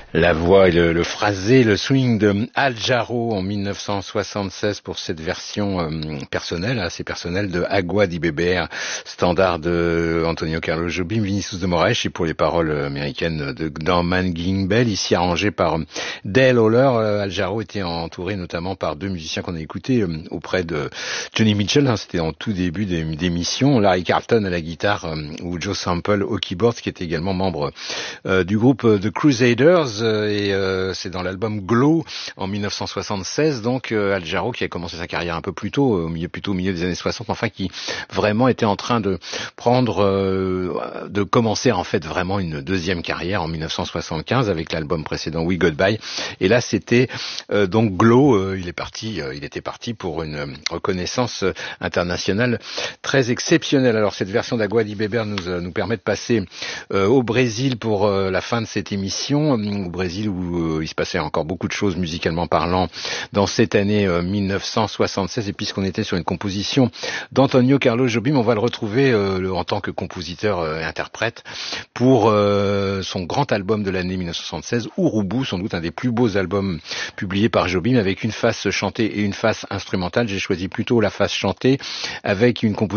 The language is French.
La voix et le phrasé, le swing de Al Jarreau en 1976 pour cette version personnelle, assez personnelle de Agua di Beber, standard de Antonio Carlos Jobim, Vinicius de Moraes, et pour les paroles américaines de Norman Gimbel, ici arrangé par Dale Holler. Al Jarreau était entouré notamment par deux musiciens qu'on a écoutés auprès de Johnny Mitchell, c'était en tout début d'émission, Larry Carlton à la guitare ou Joe Sample au keyboard, qui était également membre du groupe The Crusaders. Et c'est dans l'album Glow en 1976, donc Al Jarreau qui a commencé sa carrière un peu plus tôt, plutôt au milieu des années 60, enfin qui vraiment était en train de de commencer en fait vraiment une deuxième carrière en 1975 avec l'album précédent We Goodbye. Et là c'était donc Glow, il était parti pour une reconnaissance internationale très exceptionnelle. Alors cette version d'Agua di Beber nous permet de passer au Brésil pour la fin de cette émission, au Brésil où il se passait encore beaucoup de choses musicalement parlant dans cette année 1976, et puisqu'on était sur une composition d'Antonio Carlos Jobim, on va le retrouver en tant que compositeur et interprète pour son grand album de l'année 1976, Urubu, sans doute un des plus beaux albums publiés par Jobim, avec une face chantée et une face instrumentale. J'ai choisi plutôt la face chantée avec une composition